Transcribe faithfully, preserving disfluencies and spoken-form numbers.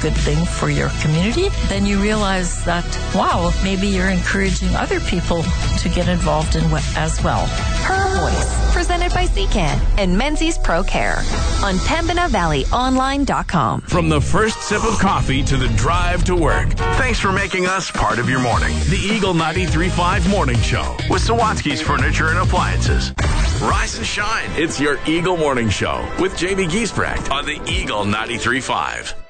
good thing for your community, then you realize that, wow, maybe you're encouraging other people to get involved in what as well. Her Voice, presented by C CAN and Menzies Pro Care on Pembina Valley Online dot com. From the first sip of coffee to the drive to work, thanks for making us part of your morning. The Eagle ninety-three point five Morning Show with Sawatsky's Furniture and Appliances. Rise and shine. It's your Eagle Morning Show with Jamie Giesbrecht on the Eagle ninety-three point five.